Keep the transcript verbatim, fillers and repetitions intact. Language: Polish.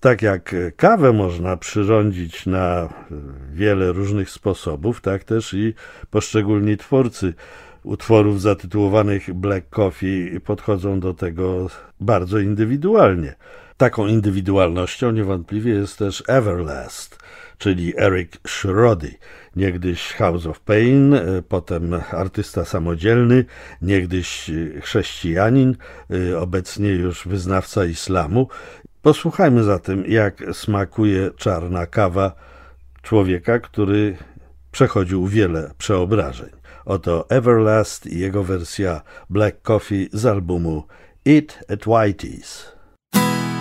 Tak jak kawę można przyrządzić na wiele różnych sposobów, tak też i poszczególni twórcy utworów zatytułowanych Black Coffee podchodzą do tego bardzo indywidualnie. Taką indywidualnością niewątpliwie jest też Everlast, czyli Eric Schrody, niegdyś House of Pain, potem artysta samodzielny, niegdyś chrześcijanin, obecnie już wyznawca islamu. Posłuchajmy zatem, jak smakuje czarna kawa człowieka, który przechodził wiele przeobrażeń. Oto Everlast i jego wersja Black Coffee z albumu Eat at Whitey's.